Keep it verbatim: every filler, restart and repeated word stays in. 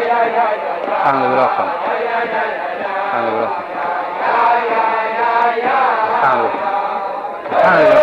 ข้างเลยเราครับข้างเลยเราข้างเลยข้างเลย